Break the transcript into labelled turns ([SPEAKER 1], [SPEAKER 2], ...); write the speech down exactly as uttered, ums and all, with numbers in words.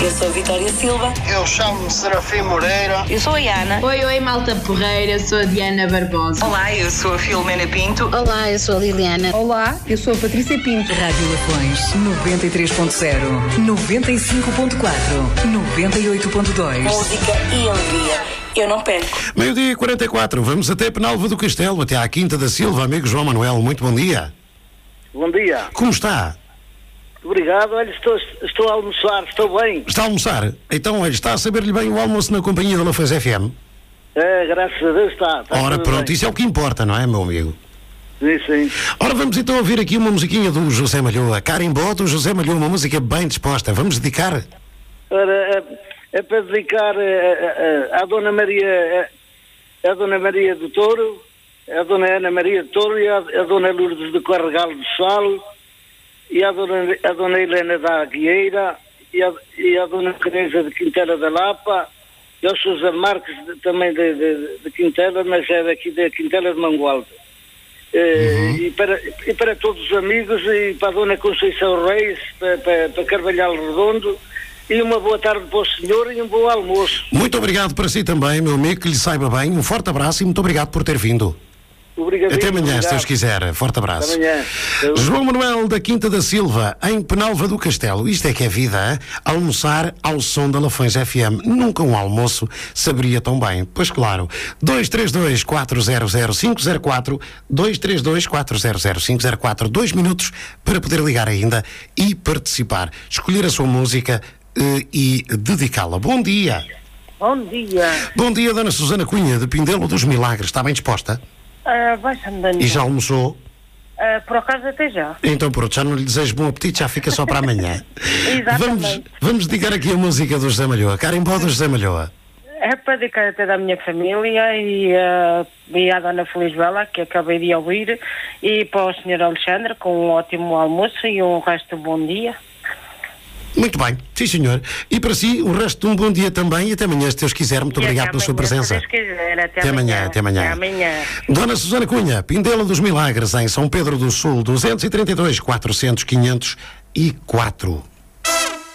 [SPEAKER 1] Eu sou a Vitória Silva.
[SPEAKER 2] Eu chamo-me Serafim Moreira.
[SPEAKER 1] Eu sou a Ana.
[SPEAKER 3] Oi, oi, malta porreira, sou a Diana Barbosa.
[SPEAKER 4] Olá, eu sou a Filomena Pinto.
[SPEAKER 5] Olá, eu sou a Liliana.
[SPEAKER 3] Olá, eu sou a Patrícia Pinto.
[SPEAKER 6] Rádio Lafões, noventa e três ponto zero, noventa e cinco ponto quatro, noventa e oito ponto dois.
[SPEAKER 1] Música e alegria. Eu não perco.
[SPEAKER 7] Meio-dia e quarenta e quatro, vamos até Penalva do Castelo, até à Quinta da Silva. Amigo João Manuel, muito bom dia.
[SPEAKER 8] Bom dia.
[SPEAKER 7] Como está?
[SPEAKER 8] Obrigado. Olha, estou, estou a almoçar, estou bem.
[SPEAKER 7] Está a almoçar? Então, olha, está a saber-lhe bem o almoço na companhia da Lafões F M?
[SPEAKER 8] É, graças a Deus está. está
[SPEAKER 7] Ora, pronto,
[SPEAKER 8] bem.
[SPEAKER 7] isso é o que importa, não é, meu amigo?
[SPEAKER 8] Sim, sim.
[SPEAKER 7] Ora, vamos então ouvir aqui uma musiquinha do José Malhoa. Carimbó do José Malhoa, uma música bem disposta. Vamos dedicar?
[SPEAKER 8] Ora, é, é para dedicar a, a, a, a Dona Maria, a, a Dona Maria do Touro, a Dona Ana Maria do Touro e a, a Dona Lourdes do Carregalo do Sal, e a Dona, a Dona Helena da Aguieira, e a, e a Dona Teresa de Quintela da Lapa, e ao Sousa Marques de, também de, de, de Quintela, mas é daqui da Quintela de Mangualde. Uhum. E, para, e para todos os amigos, e para a Dona Conceição Reis, para, para, para Carvalhal Redondo, e uma boa tarde para o senhor e um bom almoço.
[SPEAKER 7] Muito obrigado para si também, meu amigo, que lhe saiba bem. Um forte abraço e muito obrigado por ter vindo.
[SPEAKER 8] Obrigado.
[SPEAKER 7] Até amanhã, se Deus quiser. Forte abraço.
[SPEAKER 8] Até amanhã. Eu...
[SPEAKER 7] João Manuel da Quinta da Silva, em Penalva do Castelo. Isto é que é vida, hein? Almoçar ao som da Lafões F M. Nunca um almoço saberia tão bem. Pois claro. dois três dois, quatro zero zero, cinco zero quatro, dois três dois, quatro zero zero, cinco zero quatro. Dois minutos para poder ligar ainda e participar. Escolher a sua música uh, e dedicá-la. Bom dia.
[SPEAKER 9] Bom dia.
[SPEAKER 7] Bom dia, Dona Susana Cunha, de Pindelo dos Milagres. Está bem disposta?
[SPEAKER 9] Uh, Vai-se andando.
[SPEAKER 7] E já almoçou?
[SPEAKER 9] Uh, por acaso até já.
[SPEAKER 7] Então pronto, já não lhe desejo bom apetite, já fica só para amanhã.
[SPEAKER 9] Exatamente.
[SPEAKER 7] Vamos, vamos dedicar aqui a música do José Malhoa. Carimbó do José Malhoa.
[SPEAKER 9] É para dedicar até da minha família e, uh, e à Dona Feliz Bela, que acabei de ouvir, e para o senhor Alexandre, com um ótimo almoço e um resto de bom dia.
[SPEAKER 7] Muito bem, sim senhor. E para si, o resto de um bom dia também e até amanhã, se Deus quiser. Muito
[SPEAKER 9] e
[SPEAKER 7] obrigado pela
[SPEAKER 9] amanhã,
[SPEAKER 7] sua presença.
[SPEAKER 9] Se Deus quiser, até,
[SPEAKER 7] até amanhã,
[SPEAKER 9] amanhã.
[SPEAKER 7] até amanhã.
[SPEAKER 9] Até amanhã.
[SPEAKER 7] Dona Susana Cunha, Pindelo dos Milagres, em São Pedro do Sul, duzentos e trinta e dois, quatrocentos, quinhentos e quatro.